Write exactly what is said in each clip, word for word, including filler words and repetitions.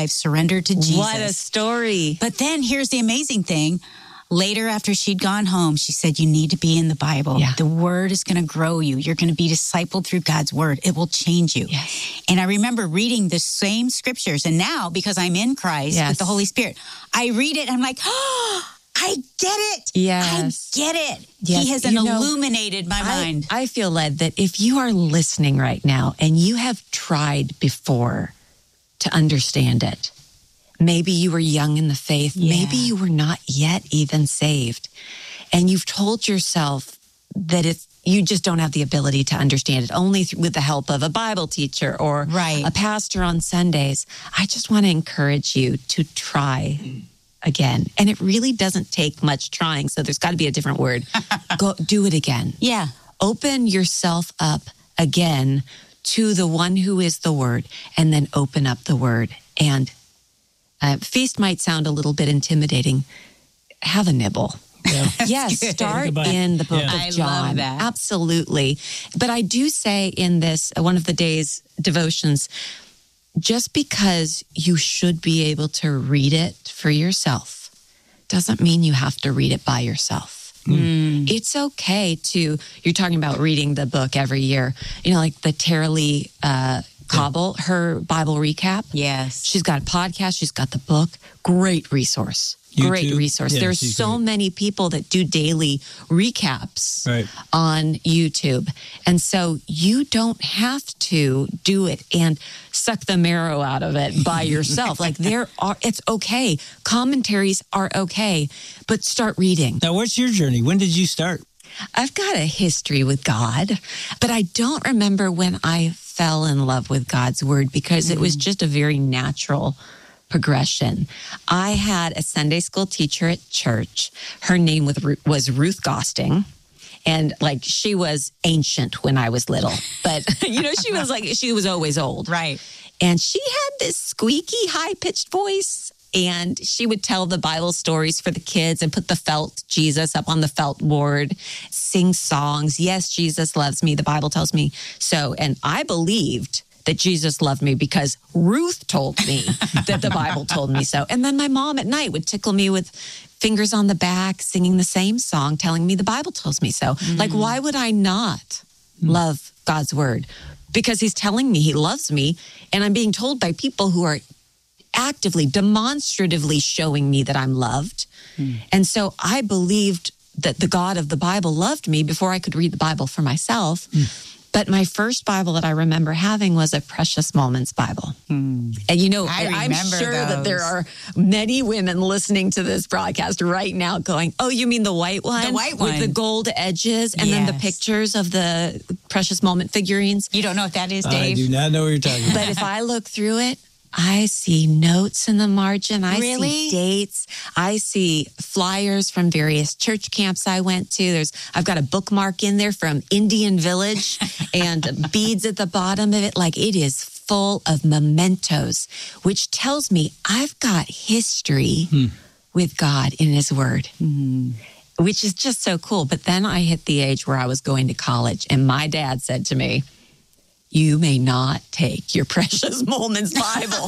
life, surrendered to Jesus. What a story. But then here's the amazing thing. Later, after she'd gone home, she said, you need to be in the Bible. Yeah. The word is going to grow you. You're going to be discipled through God's word. It will change you. Yes. And I remember reading the same scriptures. And now, because I'm in Christ Yes. with the Holy Spirit, I read it and I'm like, oh, I get it. Yes. I get it. Yes. He has You know, illuminated my I, mind. I feel led that if you are listening right now and you have tried before to understand it, maybe you were young in the faith, Yeah. maybe you were not yet even saved, and you've told yourself that it's you just don't have the ability to understand it, only th- with the help of a Bible teacher or Right. a pastor on Sundays. I just want to encourage you to try again. And it really doesn't take much trying, so there's got to be a different word. Go do it again. Yeah. Open yourself up again to the one who is the Word, and then open up the Word. And uh, feast might sound a little bit intimidating. Have a nibble. Yeah. Yes, good. start Goodbye. in the book Yeah. of I John. love that. Absolutely. But I do say in this, uh, one of the day's devotions, just because you should be able to read it for yourself doesn't mean you have to read it by yourself. Mm. It's okay to, you're talking about reading the book every year, you know, like the Tara Lee uh, Cobble, her Bible recap. Yes. She's got a podcast. She's got the book. Great resource. Great YouTube. resource. Yeah, There's she's so great. many people that do daily recaps Right. on YouTube. And so you don't have to do it and suck the marrow out of it by yourself. Like there are, it's okay. Commentaries are okay, but start reading. Now, what's your journey? When did you start? I've got a history with God, but I don't remember when I fell in love with God's word because it was just a very natural progression. I had a Sunday school teacher at church. Her name was, Ru- was Ruth Gosting. And like she was ancient when I was little, but you know, she was like, she was always old. Right. And she had this squeaky, high pitched voice. And she would tell the Bible stories for the kids and put the felt Jesus up on the felt board, sing songs. Yes, Jesus loves me. The Bible tells me so. And I believed that Jesus loved me because Ruth told me that the Bible told me so. And then my mom at night would tickle me with fingers on the back, singing the same song, telling me the Bible tells me so. Mm. Like, why would I not mm. love God's word? Because he's telling me he loves me, and I'm being told by people who are actively, demonstratively showing me that I'm loved. Mm. And so I believed that the God of the Bible loved me before I could read the Bible for myself. Mm. But my first Bible that I remember having was a Precious Moments Bible. Hmm. And you know, I I'm sure those. that there are many women listening to this broadcast right now going, oh, you mean the white one? The white with one. the gold edges and Yes. then the pictures of the Precious Moment figurines. You don't know what that is, I Dave? do not know what you're talking about. But if I look through it, I see notes in the margin. I Really? see dates. I see flyers from various church camps I went to. There's, I've got a bookmark in there from Indian Village and beads at the bottom of it. Like it is full of mementos, which tells me I've got history hmm. with God in His Word. Hmm. Which is just so cool. But then I hit the age where I was going to college, and my dad said to me, you may not take your Precious Moments Bible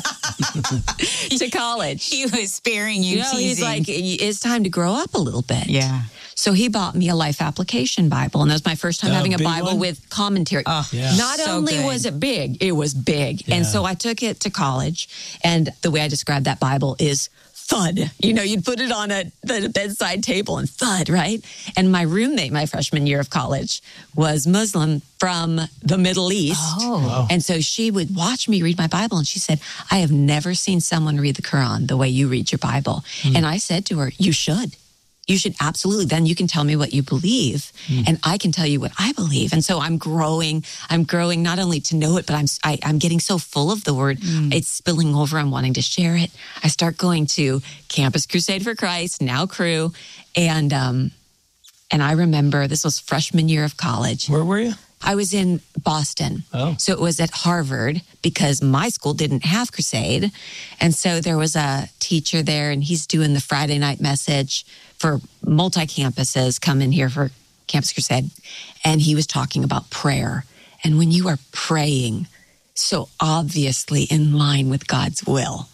to college. He was sparing you, You know, he's teasing. like, it's time to grow up a little bit. Yeah. So he bought me a Life Application Bible, and that was my first time Oh, having a big Bible one? with commentary. Oh, Yeah. Not so only good. was it big, it was big. Yeah. And so I took it to college, and the way I describe that Bible is thud. You know, you'd put it on a the bedside table and thud, right? And my roommate, my freshman year of college, was Muslim from the Middle East. Oh. Wow. And so she would watch me read my Bible, and she said, I have never seen someone read the Quran the way you read your Bible. Mm. And I said to her, you should. You should absolutely. Then you can tell me what you believe, mm. and I can tell you what I believe. And so I'm growing. I'm growing not only to know it, but I'm I, I'm getting so full of the word. Mm. It's spilling over. I'm wanting to share it. I start going to Campus Crusade for Christ, now Cru, and um, and I remember this was freshman year of college. Where were you? I was in Boston. Oh. So it was at Harvard because my school didn't have Crusade. And so there was a teacher there, and he's doing the Friday night message for multi-campuses come in here for Campus Crusade. And he was talking about prayer. And when you are praying so obviously in line with God's will,